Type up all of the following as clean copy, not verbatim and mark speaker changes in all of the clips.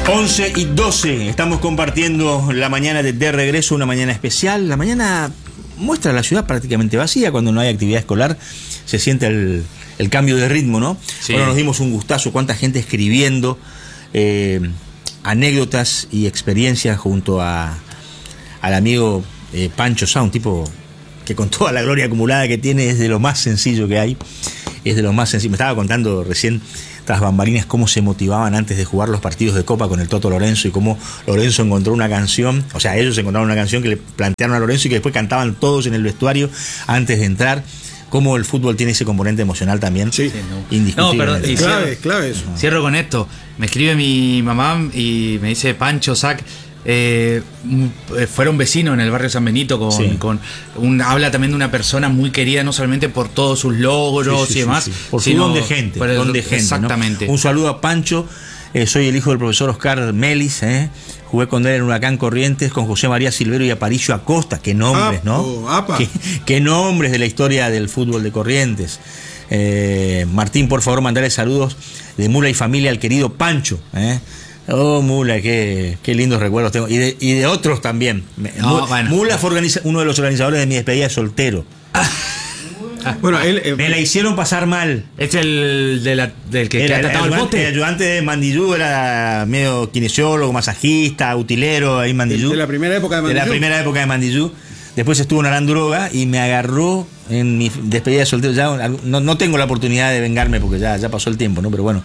Speaker 1: 11:12, estamos compartiendo la mañana de regreso, una mañana especial. La mañana muestra la ciudad prácticamente vacía. Cuando no hay actividad escolar se siente el cambio de ritmo, ¿no?
Speaker 2: Sí.
Speaker 1: Bueno, nos dimos un gustazo, cuánta gente escribiendo anécdotas y experiencias junto al amigo Pancho Sá, un tipo que con toda la gloria acumulada que tiene es de lo más sencillo que hay. Es de lo más sencillo. Me estaba contando recién tras bambalinas cómo se motivaban antes de jugar los partidos de Copa con el Toto Lorenzo y cómo Lorenzo encontró una canción, o sea, ellos encontraron una canción que le plantearon a Lorenzo y que después cantaban todos en el vestuario antes de entrar. Cómo el fútbol tiene ese componente emocional también.
Speaker 2: Sí,
Speaker 1: indiscutible.
Speaker 2: No, pero y
Speaker 3: clave eso.
Speaker 2: Cierro con esto. Me escribe mi mamá y me dice: Pancho, Sac, fueron vecinos en el barrio San Benito habla también de una persona muy querida, no solamente por todos sus logros y demás,
Speaker 1: por su don de gente,
Speaker 2: exactamente,
Speaker 1: ¿no? Un saludo a Pancho. Soy el hijo del profesor Oscar Melis, jugué con él en Huracán Corrientes, con José María Silverio y Aparicio Acosta. Qué nombres, ¿no? Qué nombres de la historia del fútbol de Corrientes. Martín, por favor, mandarle saludos de Mula y familia al querido Pancho. Oh, Mula, qué lindos recuerdos tengo. Y de otros también. Mula fue uno de los organizadores de mi despedida de soltero.
Speaker 3: Bueno,
Speaker 1: me la hicieron pasar mal.
Speaker 2: Es el del que ha tratado el bote.
Speaker 1: El ayudante de Mandillú era medio kinesiólogo, masajista, utilero ahí en Mandillú.
Speaker 3: De la primera época de Mandillú.
Speaker 1: Después estuvo en Arandroga y me agarró en mi despedida de soltero. Ya no tengo la oportunidad de vengarme porque ya pasó el tiempo, ¿no? Pero bueno.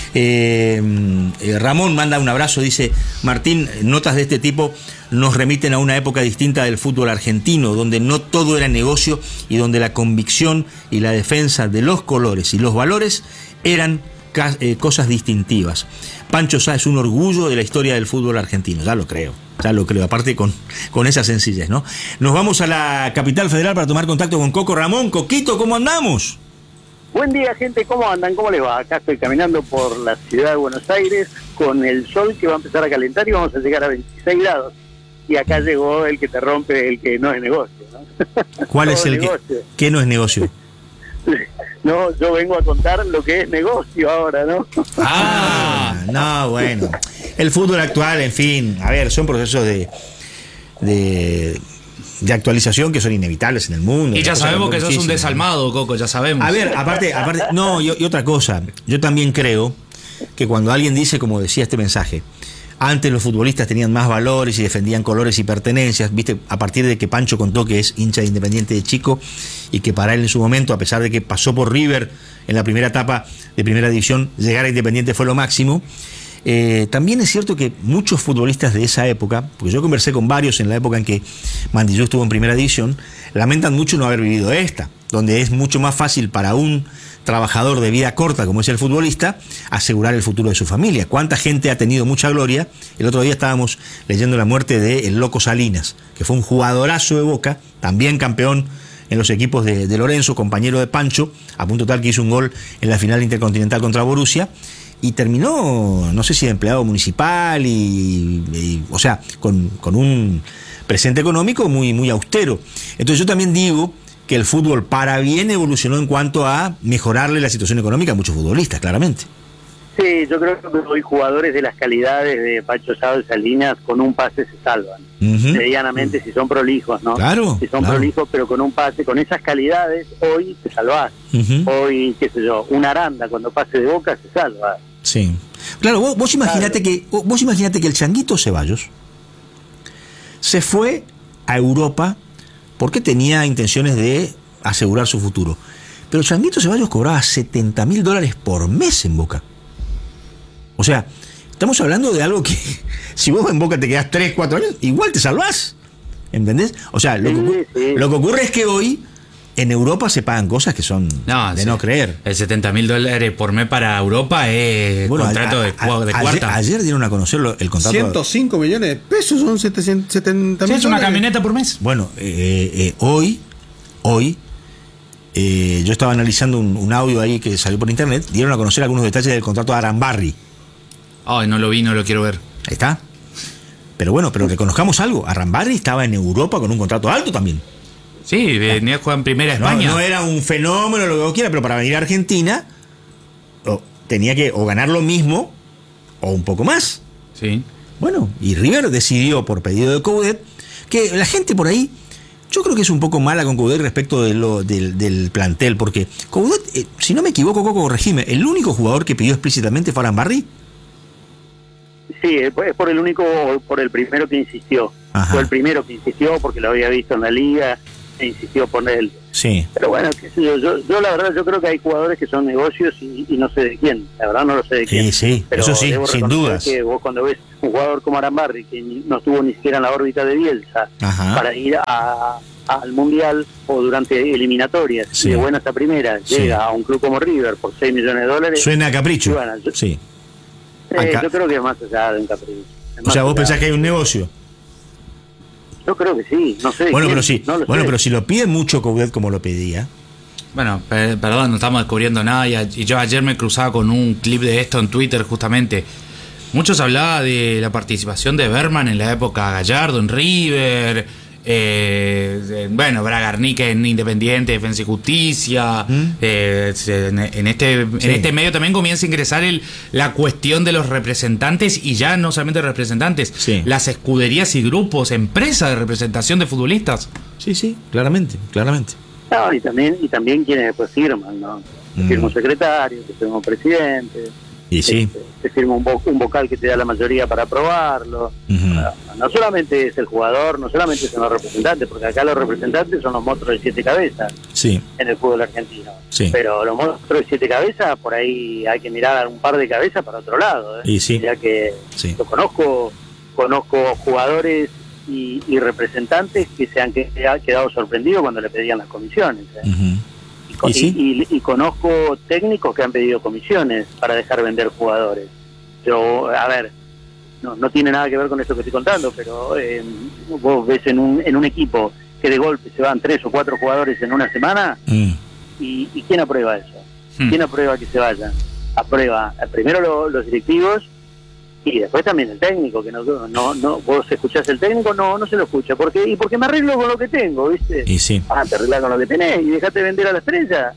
Speaker 1: Ramón manda un abrazo, dice: Martín, notas de este tipo nos remiten a una época distinta del fútbol argentino, donde no todo era negocio y donde la convicción y la defensa de los colores y los valores eran cosas distintivas. Pancho Sá es un orgullo de la historia del fútbol argentino, ya lo creo, aparte con esa sencillez, ¿no? Nos vamos a la capital federal para tomar contacto con Coco Ramón. Coquito, ¿cómo andamos?
Speaker 4: Buen día, gente, ¿cómo andan? ¿Cómo les va? Acá estoy caminando por la ciudad de Buenos Aires con el sol que va a empezar a calentar y vamos a llegar a 26 grados. Y acá llegó el que te rompe el que no es negocio, ¿no?
Speaker 1: ¿Cuál es el que no es negocio?
Speaker 4: No, yo vengo a contar lo que es negocio ahora, ¿no?
Speaker 1: No, bueno. El fútbol actual, en fin, a ver, son procesos de actualización que son inevitables en el mundo.
Speaker 2: Y ya sabemos que sos un desalmado, Coco, ya sabemos.
Speaker 1: A ver, aparte, no, y otra cosa, yo también creo que cuando alguien dice, como decía este mensaje, antes los futbolistas tenían más valores y defendían colores y pertenencias, viste, a partir de que Pancho contó que es hincha de Independiente de chico y que para él en su momento, a pesar de que pasó por River en la primera etapa de primera división, llegar a Independiente fue lo máximo. También es cierto que muchos futbolistas de esa época, porque yo conversé con varios en la época en que Mandillú estuvo en primera división, lamentan mucho no haber vivido esta, donde es mucho más fácil para un trabajador de vida corta como es el futbolista asegurar el futuro de su familia. ¿Cuánta gente ha tenido mucha gloria? El otro día estábamos leyendo la muerte de el Loco Salinas, que fue un jugadorazo de Boca, también campeón en los equipos de Lorenzo, compañero de Pancho, a punto tal que hizo un gol en la final intercontinental contra Borussia, y terminó, no sé si de empleado municipal o sea, con un presente económico muy, muy austero. Entonces yo también digo que el fútbol para bien evolucionó en cuanto a mejorarle la situación económica a muchos futbolistas, claramente.
Speaker 4: Sí, yo creo que hoy jugadores de las calidades de Pancho Sá y Salinas con un pase se salvan. Medianamente, si son prolijos, ¿no?
Speaker 1: Claro.
Speaker 4: Si son prolijos, pero con un pase, con esas calidades, hoy te salvás. Hoy, qué sé yo, una Aranda cuando pase de Boca se salva.
Speaker 1: Sí. Claro, vos imaginate que el Changuito Ceballos se fue a Europa porque tenía intenciones de asegurar su futuro. Pero Changuito Ceballos cobraba $70.000 por mes en Boca. O sea, estamos hablando de algo que si vos en Boca te quedás 3, 4 años, igual te salvás. ¿Entendés? O sea, lo que ocurre es que hoy en Europa se pagan cosas que son no creer.
Speaker 2: El $70.000 por mes para Europa es contrato de cuarta.
Speaker 1: Ayer dieron a conocer el contrato.
Speaker 3: 105 millones de pesos son 70
Speaker 2: ¿Sí es una camioneta por mes?
Speaker 1: Bueno, hoy yo estaba analizando un audio ahí que salió por internet, dieron a conocer algunos detalles del contrato de Arambarri.
Speaker 2: Ay, no lo vi, no lo quiero ver.
Speaker 1: Ahí está. Pero bueno, pero reconozcamos algo, Arambarri estaba en Europa con un contrato alto también.
Speaker 2: Sí, venía a jugar en primera España.
Speaker 1: No era un fenómeno, lo que vos quieras, pero para venir a Argentina tenía que o ganar lo mismo o un poco más.
Speaker 2: Sí.
Speaker 1: Bueno, y River decidió por pedido de Coudet, que la gente por ahí, yo creo que es un poco mala con Coudet respecto del plantel, porque Coudet, si no me equivoco, Coco, corregime, el único jugador que pidió explícitamente fue Arambarri.
Speaker 4: Sí, es por el primero que insistió.
Speaker 1: Ajá.
Speaker 4: Fue el primero que insistió porque lo había visto en la liga e insistió por él.
Speaker 1: Sí.
Speaker 4: Pero bueno, qué sé yo la verdad, yo creo que hay jugadores que son negocios y no sé de quién. La verdad no lo sé de quién.
Speaker 1: Sí,
Speaker 4: pero
Speaker 1: eso sí,
Speaker 4: debo
Speaker 1: sin
Speaker 4: reconocer
Speaker 1: dudas.
Speaker 4: que vos cuando ves un jugador como Arambarri, que no estuvo ni siquiera en la órbita de Bielsa,
Speaker 1: Ajá.
Speaker 4: para ir al Mundial o durante eliminatorias,
Speaker 1: Sí.
Speaker 4: y de buenas a primeras,
Speaker 1: Sí.
Speaker 4: llega a un club como River por $6 millones.
Speaker 1: Suena a capricho.
Speaker 4: Y bueno,
Speaker 1: Sí. Acá.
Speaker 4: yo creo que es más allá de un capricho. Es
Speaker 1: O
Speaker 4: más
Speaker 1: sea, vos
Speaker 4: allá.
Speaker 1: pensás que hay un negocio.
Speaker 4: Yo creo que sí, no sé.
Speaker 1: Bueno,
Speaker 4: quién,
Speaker 1: pero sí.
Speaker 4: no lo
Speaker 1: Bueno,
Speaker 4: sé.
Speaker 1: pero si lo pide mucho Coudet como lo pedía.
Speaker 2: Bueno, perdón, no estamos descubriendo nada y yo ayer me cruzaba con un clip de esto en Twitter justamente. Muchos hablaban de la participación de Berman en la época Gallardo en River, bueno, Bragarnik en Independiente, Defensa y Justicia. En este medio también comienza a ingresar la cuestión de los representantes y ya no solamente representantes,
Speaker 1: Sí.
Speaker 2: las escuderías y grupos, empresas de representación de futbolistas.
Speaker 1: Sí, claramente.
Speaker 4: No, y también quienes después firman, ¿no? Te firma un secretario, te firma un presidente,
Speaker 1: Y sí.
Speaker 4: te firma un vocal que te da la mayoría para aprobarlo.
Speaker 1: Ujú.
Speaker 4: No solamente es el jugador, no solamente son los representantes, porque acá los representantes son los monstruos de 7 cabezas
Speaker 1: Sí.
Speaker 4: en el fútbol argentino.
Speaker 1: Sí.
Speaker 4: Pero los monstruos de 7 cabezas, por ahí hay que mirar un par de cabezas para otro lado.
Speaker 1: Y sí.
Speaker 4: Ya que
Speaker 1: Sí.
Speaker 4: yo conozco jugadores y representantes que se han quedado sorprendidos cuando le pedían las comisiones.
Speaker 1: Ujú. ¿Y sí?
Speaker 4: Y conozco técnicos que han pedido comisiones para dejar vender jugadores. Yo, a ver, no tiene nada que ver con esto que estoy contando, pero vos ves en un equipo que de golpe se van 3 o 4 jugadores en una semana, y ¿quién aprueba eso? ¿Quién aprueba que se vayan? Aprueba primero los directivos y después también el técnico, que no vos escuchás el técnico, no se lo escucha. ¿Y porque me arreglo con lo que tengo, viste?
Speaker 1: Y sí.
Speaker 4: Te arreglás con lo que tenés y dejate vender a la estrella.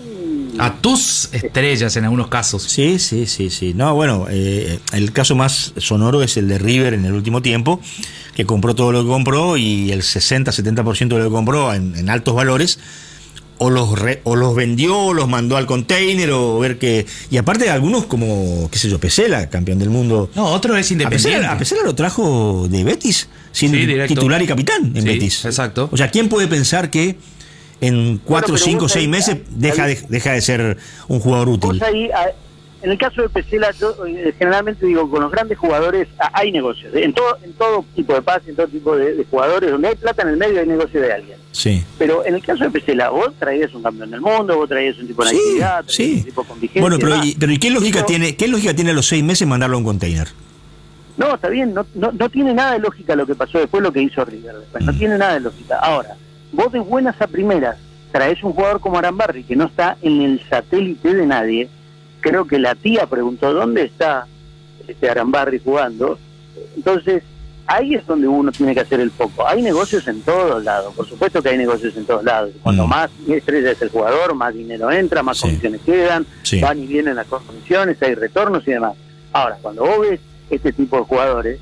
Speaker 2: A tus estrellas en algunos casos.
Speaker 1: Sí. No, bueno, el caso más sonoro es el de River en el último tiempo, que compró todo lo que compró y el 60-70% de lo que compró en altos valores, o los vendió, o los mandó al container, o ver que... Y aparte algunos como, qué sé yo, Pesela, campeón del mundo.
Speaker 2: No, otro es Independiente.
Speaker 1: A Pesela lo trajo de Betis, siendo
Speaker 2: Sí, directo.
Speaker 1: titular y capitán en
Speaker 2: Sí,
Speaker 1: Betis.
Speaker 2: exacto.
Speaker 1: O sea, ¿quién puede pensar que en 4,
Speaker 4: Bueno, pero
Speaker 1: 5,
Speaker 4: vos
Speaker 1: 6
Speaker 4: ahí-
Speaker 1: meses
Speaker 4: ahí-
Speaker 1: deja de ser un jugador útil?
Speaker 4: Vos ahí, en el caso de Pesela, yo generalmente digo, con los grandes jugadores hay negocios. En todo tipo de pase, en todo tipo de jugadores, donde hay plata en el medio hay negocio de alguien.
Speaker 1: Sí.
Speaker 4: Pero en el caso de Pesela, vos traías un campeón del mundo, vos traías un tipo de actividad, traías un tipo con vigencia.
Speaker 1: Bueno,
Speaker 4: y
Speaker 1: pero
Speaker 4: demás.
Speaker 1: ¿y qué lógica
Speaker 4: Digo,
Speaker 1: tiene a los 6 meses mandarlo a un container?
Speaker 4: No, está bien, no tiene nada de lógica lo que pasó después, lo que hizo River después. No tiene nada de lógica. Ahora, vos de buenas a primeras traes un jugador como Arambarri, que no está en el satélite de nadie. Creo que la tía preguntó dónde está Arambarri jugando. Entonces, ahí es donde uno tiene que hacer el foco. Hay negocios en todos lados, por supuesto que hay negocios en todos lados. Cuando más estrella es el jugador, más dinero entra, más comisiones quedan, van y vienen las comisiones, hay retornos y demás. Ahora, cuando vos ves este tipo de jugadores,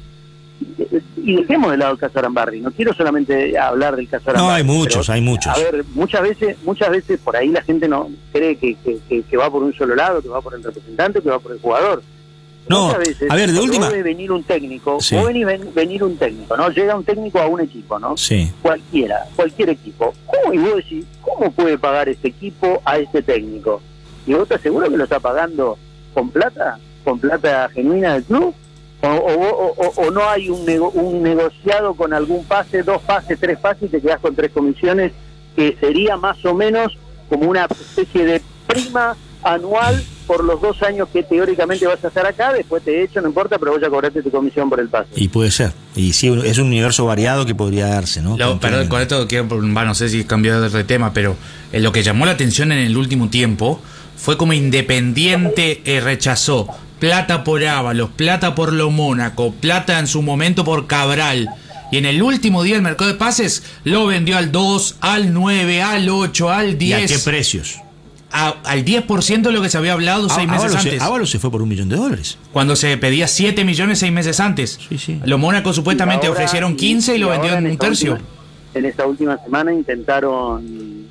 Speaker 4: y dejemos de lado el caso Arambarri, no quiero solamente hablar del caso Arambarri.
Speaker 1: No, hay muchos,
Speaker 4: pero,
Speaker 1: hay muchos.
Speaker 4: A ver, muchas veces por ahí la gente no cree que va por un solo lado, que va por el representante, que va por el jugador.
Speaker 1: No,
Speaker 4: muchas veces,
Speaker 1: a ver, de
Speaker 4: cuando
Speaker 1: última...
Speaker 4: vos ves venir un técnico,
Speaker 1: Sí.
Speaker 4: vos venir un técnico, ¿no? Llega un técnico a un equipo, ¿no?
Speaker 1: Sí.
Speaker 4: Cualquier equipo. Y vos decís, ¿cómo puede pagar este equipo a este técnico? ¿Y vos estás seguro que lo está pagando con plata genuina del club? ¿O no hay un negociado con algún pase, 2 pases, 3 pases y te quedás con 3 comisiones, que sería más o menos como una especie de prima anual por los 2 años que teóricamente vas a estar acá? Después te echo, no importa, pero vos ya cobraste tu comisión por el pase.
Speaker 1: Y puede ser. Y sí, es un universo variado que podría darse, ¿no?
Speaker 2: Perdón, con esto no sé si cambió de tema, pero lo que llamó la atención en el último tiempo fue como Independiente rechazó plata por Ábalos, plata por Lo Mónaco, plata en su momento por Cabral. Y en el último día del mercado de pases lo vendió al 2, al 9, al 8, al 10.
Speaker 1: ¿Y a qué precios?
Speaker 2: al 10% de lo que se había hablado 6 meses antes.
Speaker 1: Ábalos se fue por $1 millón.
Speaker 2: Cuando se pedía 7 millones 6 meses antes.
Speaker 1: Sí.
Speaker 2: Los Mónaco supuestamente
Speaker 4: ahora,
Speaker 2: ofrecieron 15 y lo vendió en un tercio.
Speaker 4: En esta última semana intentaron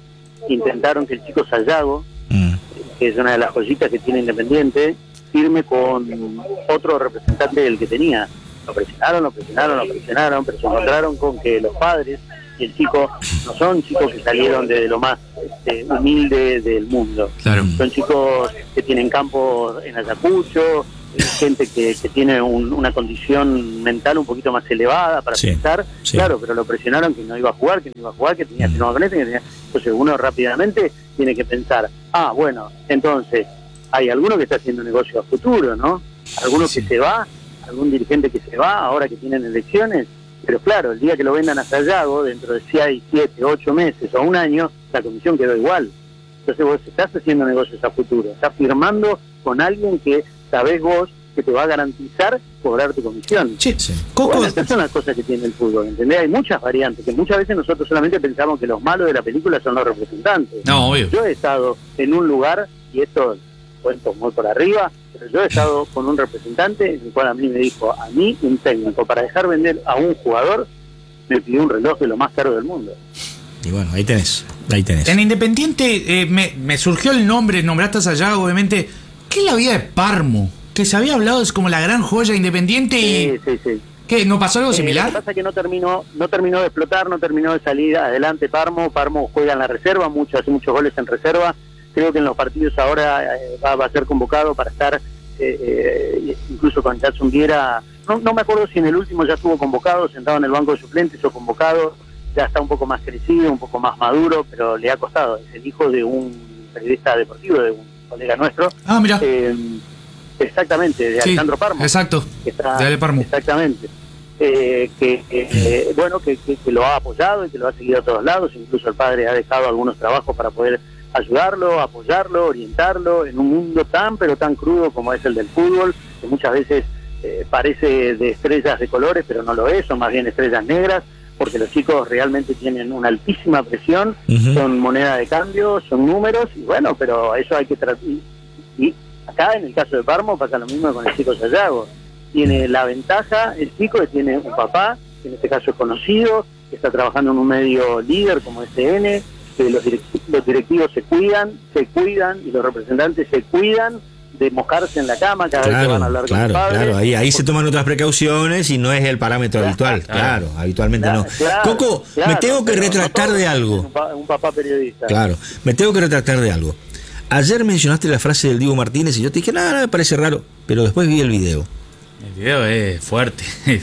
Speaker 4: que el chico Sayago, que es una de las joyitas que tiene Independiente, firme con otro representante del que tenía. Lo presionaron, pero se encontraron con que los padres y el chico no son chicos que salieron de lo más humilde del mundo.
Speaker 2: Claro.
Speaker 4: Son chicos que tienen campos en Ayacucho, gente que tiene una condición mental un poquito más elevada para pensar.
Speaker 1: Sí.
Speaker 4: Claro, pero lo presionaron que no iba a jugar, que tenía firmado con este, entonces uno rápidamente tiene que pensar, bueno, entonces hay alguno que está haciendo negocio a futuro, ¿no? Alguno que se va, algún dirigente que se va ahora que tienen elecciones. Pero claro, el día que lo vendan a Sayago, dentro de 6, 7, 8 meses o un año, la comisión quedó igual. Entonces vos estás haciendo negocios a futuro, estás firmando con alguien que sabés vos que te va a garantizar cobrar tu comisión.
Speaker 1: Sí.
Speaker 4: Bueno, estas son las cosas que tiene el fútbol, ¿entendés? Hay muchas variantes, que muchas veces nosotros solamente pensamos que los malos de la película son los representantes.
Speaker 2: No, obvio.
Speaker 4: Yo he estado en un lugar, y esto cuento muy por arriba, pero yo he estado con un representante, el cual a mí me dijo, a mí un técnico para dejar vender a un jugador me pidió un reloj de lo más caro del mundo.
Speaker 1: Y bueno, ahí tenés.
Speaker 2: En Independiente me surgió el nombre, nombraste a Sayago, obviamente. ¿Qué es la vida de Parmo? Que se había hablado, es como la gran joya Independiente y...
Speaker 4: Sí.
Speaker 2: ¿Qué? ¿No pasó algo
Speaker 4: Lo
Speaker 2: similar?
Speaker 4: que pasa es que no terminó de explotar, no terminó de salir adelante Parmo juega en la reserva, hace muchos goles en reserva. Creo que en los partidos ahora va a ser convocado para estar incluso con Jackson Viera. No me acuerdo si en el último ya estuvo convocado, sentado en el banco de suplentes o convocado. Ya está un poco más crecido, un poco más maduro, pero le ha costado. Es el hijo de un periodista deportivo, de un colega nuestro.
Speaker 2: Mira.
Speaker 4: Exactamente, de Alejandro Parmo.
Speaker 2: Exacto,
Speaker 4: de
Speaker 2: Ale Parmo.
Speaker 4: Exactamente. Que lo ha apoyado y que lo ha seguido a todos lados. Incluso el padre ha dejado algunos trabajos para poder ayudarlo, apoyarlo, orientarlo en un mundo pero tan crudo como es el del fútbol, que muchas veces parece de estrellas de colores, pero no lo es, son más bien estrellas negras, porque los chicos realmente tienen una altísima presión, son moneda de cambio, son números, y bueno, pero eso hay que tratar. Y acá en el caso de Parmo pasa lo mismo con el chico Sayago. Tiene la ventaja, el chico, que tiene un papá, que en este caso es conocido, que está trabajando en un medio líder como SN, que los directivos se cuidan y los representantes se cuidan de mojarse en la cama cada vez que van a hablar con el padre.
Speaker 1: Claro, ahí se toman otras precauciones y no es el parámetro habitual. Claro, habitualmente no. Coco, me tengo que retractar de algo.
Speaker 4: Un papá periodista.
Speaker 1: Claro, me tengo que retractar de algo. Ayer mencionaste la frase del Dibu Martínez y yo te dije, nada, me parece raro, pero después vi el video.
Speaker 2: El video es fuerte.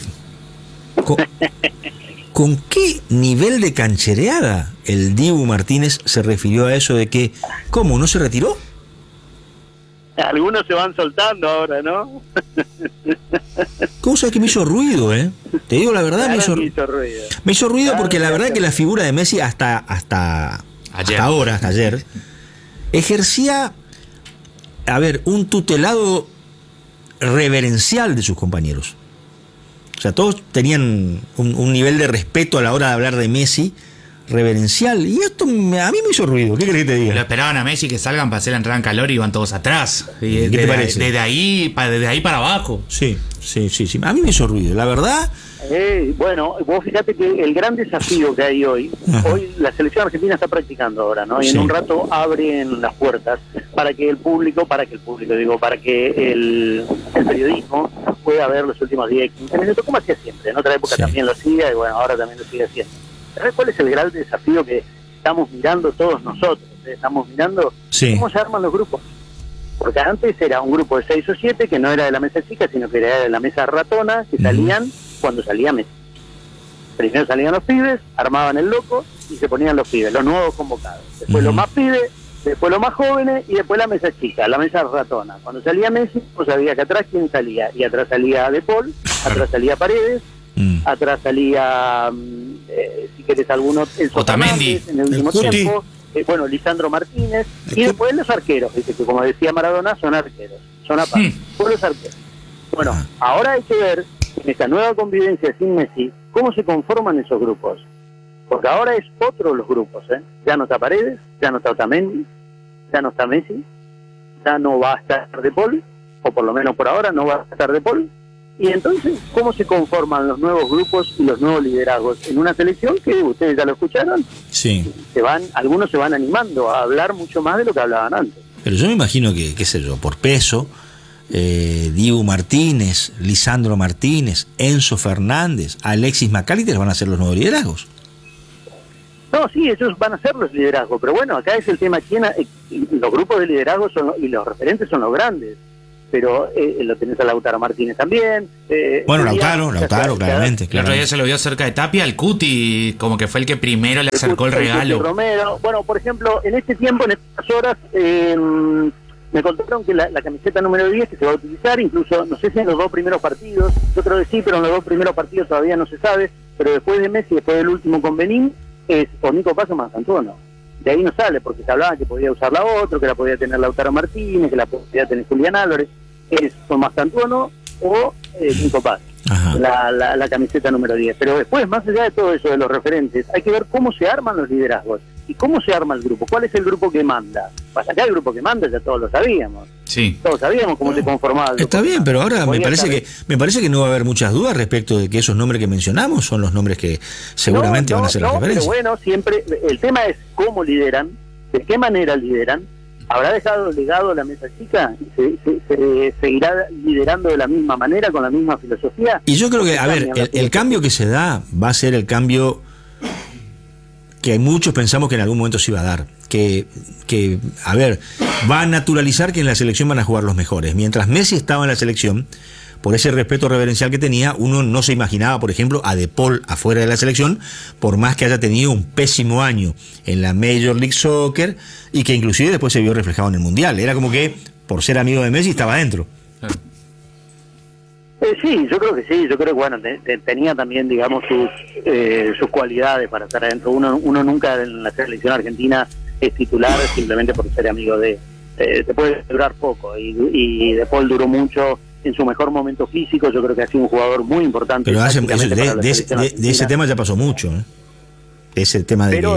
Speaker 1: ¿Con qué nivel de canchereada el Dibu Martínez se refirió a eso de que, ¿cómo, no se retiró?
Speaker 4: Algunos se van soltando ahora, ¿no?
Speaker 1: Cosa que me hizo ruido, Te digo la verdad, me hizo
Speaker 4: ruido.
Speaker 1: Me hizo ruido porque la verdad que la figura de Messi hasta ayer, ejercía, un tutelado reverencial de sus compañeros. O sea, todos tenían un nivel de respeto a la hora de hablar de Messi reverencial. Y esto a mí me hizo ruido. ¿Qué crees que te diga?
Speaker 2: Lo esperaban a Messi que salgan para hacer la entrada en calor y iban todos atrás.
Speaker 1: ¿Qué te parece?
Speaker 2: Desde ahí para abajo.
Speaker 1: Sí. A mí me hizo ruido. La verdad...
Speaker 4: Bueno, vos fíjate que el gran desafío que hay hoy la selección argentina está practicando ahora, ¿no? Y en un rato abren las puertas para que el periodismo pueda ver los últimos 10, 15 minutos, como hacía siempre. En otra época también lo hacía y bueno, ahora también lo sigue haciendo. ¿Sabes cuál es el gran desafío que estamos mirando todos nosotros? Estamos mirando cómo se arman los grupos. Porque antes era un grupo de 6 o 7 que no era de la mesa chica, sino que era de la mesa ratona, que salían cuando salía Messi. Primero salían los pibes, armaban el loco y se ponían los pibes, los nuevos convocados. Después los más pibes, después los más jóvenes y después la mesa chica, la mesa ratona. Cuando salía Messi, pues sabía que atrás quién salía. Y atrás salía De Paul, atrás salía Paredes, atrás salía, si querés alguno, el
Speaker 2: Otamendi
Speaker 4: en el último tiempo. Lisandro Martínez, y después los arqueros, ¿viste? Que como decía Maradona, son arqueros, son aparte, son los arqueros. Bueno, ahora hay que ver, en esta nueva convivencia sin Messi, cómo se conforman esos grupos. Porque ahora es otro los grupos, Ya no está Paredes, ya no está Otamendi, ya no está Messi, ya no va a estar De Paul, o por lo menos por ahora no va a estar De Paul. Y entonces, ¿cómo se conforman los nuevos grupos y los nuevos liderazgos? En una selección que ustedes ya lo escucharon,
Speaker 1: Sí.
Speaker 4: algunos se van animando a hablar mucho más de lo que hablaban antes.
Speaker 1: Pero yo me imagino que, qué sé yo, por peso, Diego Martínez, Lisandro Martínez, Enzo Fernández, Alexis McAllister van a ser los nuevos liderazgos.
Speaker 4: No, sí, ellos van a ser los liderazgos, pero bueno, acá es el tema, los grupos de liderazgo y los referentes son los grandes, pero lo tenés a Lautaro Martínez también.
Speaker 1: Bueno, Lautaro, claramente.
Speaker 2: El otro día se lo vio cerca de Tapia, al Cuti, como que fue el que primero le acercó el regalo.
Speaker 4: Romero. Bueno, por ejemplo, en este tiempo, en estas horas, me contaron que la camiseta número 10 que se va a utilizar, incluso, no sé si en los 2 primeros partidos, yo creo que sí, pero en los 2 primeros partidos todavía no se sabe, pero después de Messi, después del último con Benín, es o Nico Paz o Mastantuono. De ahí no sale, porque se hablaba que podía usar la otra, que la podía tener Lautaro Martínez, que la podía tener Julián Álvarez, es o Mastantuono o Nico Paz, la camiseta número 10. Pero después, más allá de todo eso, de los referentes, hay que ver cómo se arman los liderazgos y cómo se arma el grupo, cuál es el grupo que manda. Para acá el grupo que manda ya todos lo sabíamos.
Speaker 2: Sí.
Speaker 4: Todos sabíamos cómo se conformaba el grupo.
Speaker 1: Está bien, pero ahora me parece que no va a haber muchas dudas respecto de que esos nombres que mencionamos son los nombres que seguramente van a ser la referencia.
Speaker 4: Pero bueno, siempre el tema es cómo lideran, de qué manera lideran. ¿Habrá dejado legado la mesa chica? ¿Se seguirá liderando de la misma manera, con la misma filosofía?
Speaker 1: Y yo creo que, a ver, el cambio que se da va a ser el cambio que muchos pensamos que en algún momento se iba a dar. Que a ver, va a naturalizar que en la selección van a jugar los mejores. Mientras Messi estaba en la selección, por ese respeto reverencial que tenía, uno no se imaginaba, por ejemplo, a De Paul afuera de la selección, por más que haya tenido un pésimo año en la Major League Soccer y que inclusive después se vio reflejado en el Mundial. Era como que, por ser amigo de Messi, estaba adentro.
Speaker 4: Sí, yo creo que sí. Yo creo que, bueno, tenía también, digamos, sus cualidades para estar adentro. Uno nunca en la selección argentina es titular simplemente por ser amigo de... te puede durar poco y De Paul duró mucho en su mejor momento físico. Yo creo que ha sido un jugador muy importante.
Speaker 1: Pero de ese tema ya pasó mucho, ¿eh? Ese tema de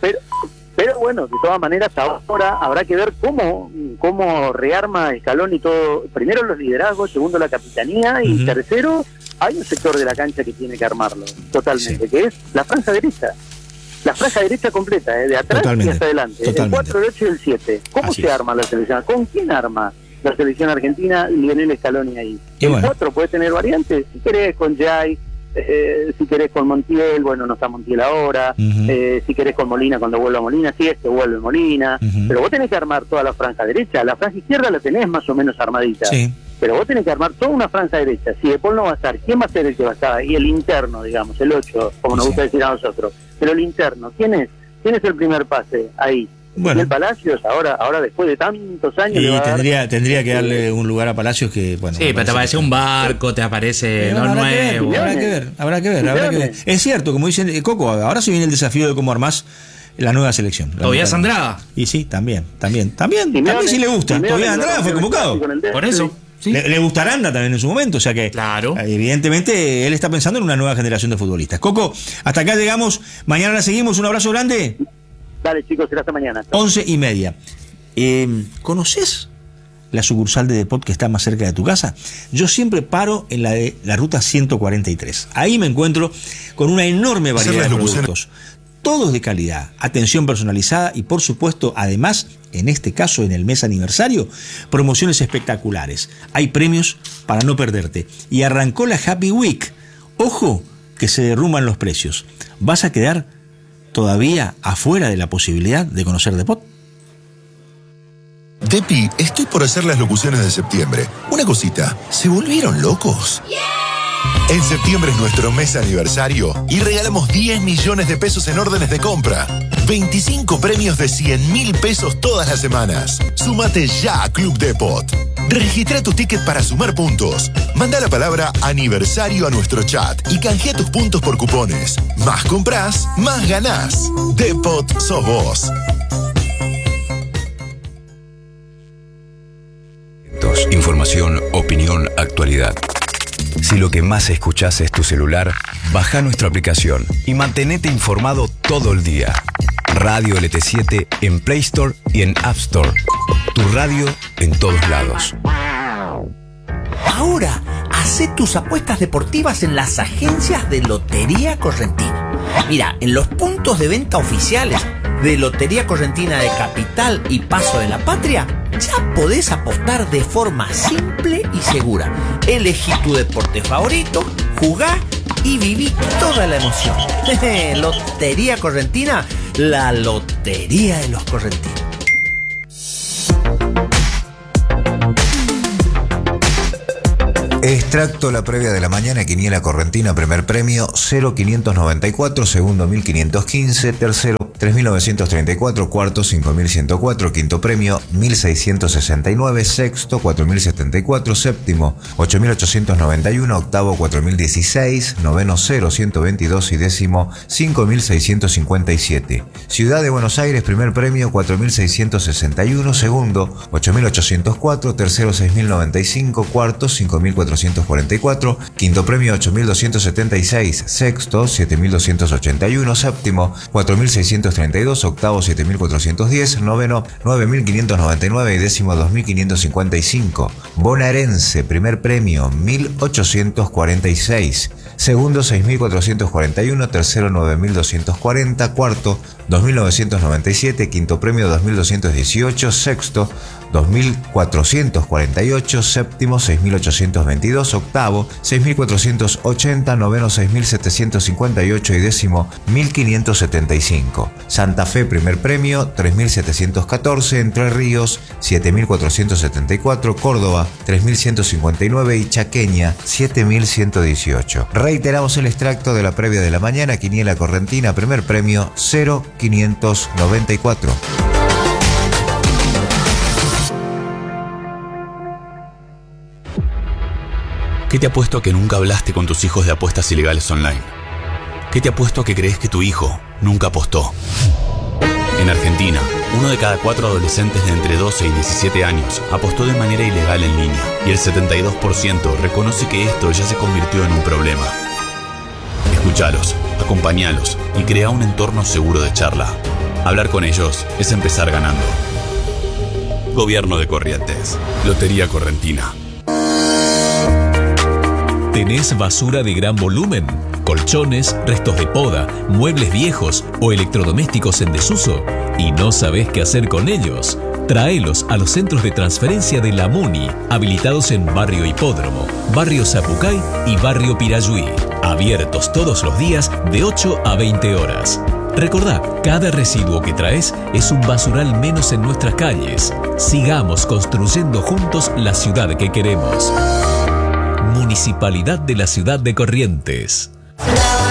Speaker 4: pero bueno, de todas maneras ahora habrá que ver cómo rearma Scaloni todo. Primero los liderazgos, segundo la capitanía y tercero hay un sector de la cancha que tiene que armarlo totalmente, que es la franja derecha. La franja derecha completa, de atrás y hasta adelante. El 4, el 8 y el 7. ¿Cómo se arma la selección? ¿Con quién arma la selección argentina Lionel Scaloni ahí?
Speaker 1: Y
Speaker 4: el
Speaker 1: bueno.
Speaker 4: 4 puede tener variantes, si querés con Jay, si querés con Montiel, bueno, no está Montiel ahora, si querés con Molina cuando vuelva Molina, si es que vuelve Molina, pero vos tenés que armar toda la franja derecha. La franja izquierda la tenés más o menos armadita, pero vos tenés que armar toda una franja derecha. Si De Paul no va a estar, ¿quién va a ser el que va a estar? Y el interno, digamos, el 8, como nos gusta decir a nosotros. Pero el interno, ¿quién es el primer pase ahí?
Speaker 1: Bueno.
Speaker 4: Y el Palacios, ahora después de tantos años...
Speaker 1: Y tendría que darle un lugar a Palacios que, bueno...
Speaker 2: Sí, pero te aparece un barco, te aparece no nuevo.
Speaker 1: Habrá que ver. Es cierto, como dice Coco, ahora se viene el desafío de cómo armás la nueva selección.
Speaker 2: Tobias Andrada.
Speaker 1: Y sí, también sí le gusta. Tobias Andrada fue convocado.
Speaker 2: Por eso. Sí.
Speaker 1: Le gustará Aranda también en su momento, o sea que
Speaker 2: claro.
Speaker 1: Evidentemente él está pensando en una nueva generación de futbolistas. Coco, hasta acá llegamos, mañana la seguimos, un abrazo grande.
Speaker 4: Dale chicos, será hasta mañana.
Speaker 1: 11:30. ¿Conoces la sucursal de Depot que está más cerca de tu casa? Yo siempre paro en la ruta 143. Ahí me encuentro con una enorme variedad de productos. Todos de calidad, atención personalizada y por supuesto, además, en este caso en el mes aniversario, promociones espectaculares. Hay premios para no perderte. Y arrancó la Happy Week. Ojo que se derrumban los precios. ¿Vas a quedar todavía afuera de la posibilidad de conocer Depot?
Speaker 5: Depi, estoy por hacer las locuciones de septiembre. Una cosita, ¿se volvieron locos? En septiembre es nuestro mes aniversario y regalamos 10 millones de pesos en órdenes de compra. 25 premios de 100.000 pesos todas las semanas. Súmate ya a Club Depot. Registra tu ticket para sumar puntos. Manda la palabra aniversario a nuestro chat y canjea tus puntos por cupones. Más compras, más ganás. Depot sos vos.
Speaker 6: Información, opinión, actualidad. Si lo que más escuchás es tu celular, baja nuestra aplicación y mantenete informado todo el día. Radio LT7 en Play Store y en App Store. Tu radio en todos lados.
Speaker 7: Ahora, hacé tus apuestas deportivas en las agencias de Lotería Correntina. Mira, en los puntos de venta oficiales de Lotería Correntina de Capital y Paso de la Patria, ya podés apostar de forma simple y segura. Elegí tu deporte favorito, jugá y viví toda la emoción. Lotería Correntina, la lotería de los correntinos.
Speaker 8: Extracto la previa de la mañana, quiniela correntina, primer premio 0594, segundo 1515, tercero 3934, cuarto 5104, quinto premio 1669, sexto 4074, séptimo 8891, octavo 4016, noveno 0122 y décimo 5657. Ciudad de Buenos Aires, primer premio 4661, segundo 8804, tercero 6095, cuarto 5444, quinto premio 8276, sexto 7281, séptimo 4632, octavo 7410, noveno 9599 y décimo 2555. Bonaerense, primer premio 1846, segundo 6441, tercero 9240, cuarto 2997, quinto premio 2218, sexto 2448, séptimo 6822, octavo 6480, noveno 6758 y décimo 1575. Santa Fe, primer premio 3714, Entre Ríos 7474, Córdoba 3159 y Chaqueña 7118. Reiteramos el extracto de la previa de la mañana, quiniela correntina, primer premio 0594.
Speaker 9: ¿Qué te apuesto a que nunca hablaste con tus hijos de apuestas ilegales online? ¿Qué te apuesto a que crees que tu hijo nunca apostó? En Argentina, 1 de cada 4 adolescentes de entre 12 y 17 años apostó de manera ilegal en línea y el 72% reconoce que esto ya se convirtió en un problema. Escuchalos, acompañalos y crea un entorno seguro de charla. Hablar con ellos es empezar ganando. Gobierno de Corrientes. Lotería Correntina.
Speaker 10: ¿Tenés basura de gran volumen? ¿Colchones, restos de poda, muebles viejos o electrodomésticos en desuso? ¿Y no sabés qué hacer con ellos? Tráelos a los centros de transferencia de la MUNI, habilitados en Barrio Hipódromo, Barrio Zapucay y Barrio Pirayuí. Abiertos todos los días de 8 a 20 horas. Recordá, cada residuo que traes es un basural menos en nuestras calles. Sigamos construyendo juntos la ciudad que queremos. Municipalidad de la Ciudad de Corrientes.